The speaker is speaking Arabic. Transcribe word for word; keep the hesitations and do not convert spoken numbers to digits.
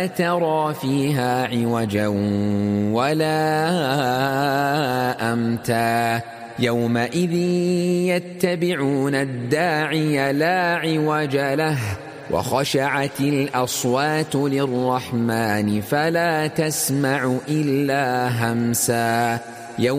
ترى فيها عوجا ولا أمتا يومئذ يتبعون الداعي لا عوج له وخشعت الأصوات للرحمن فلا تسمع إلا همسا.